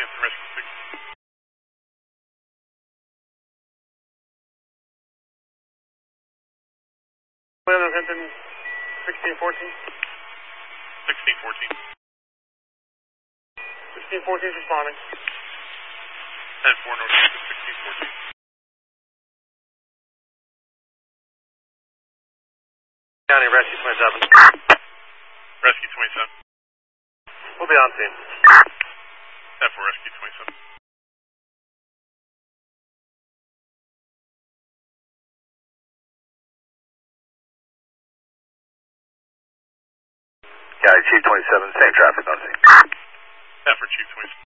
Hanson Rescue 6. Weather Hinton 1614. 1614. 1614 is responding. 10-4 notice to 1614. County Rescue 27. Rescue 27. We'll be on scene. 10-4 Rescue 27. County Chief 27, same traffic on scene. 10-4 Chief 27.